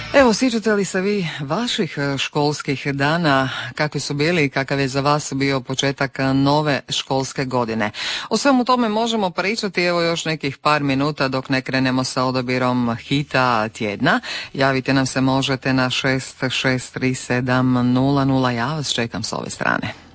Evo, sjećate li se vi vaših školskih dana, kakvi su bili i kakav je za vas bio početak nove školske godine? O svemu tome možemo pričati evo još nekih par minuta dok ne krenemo sa odabirom hita tjedna. Javite nam se možete na 663700, ja vas čekam s ove strane.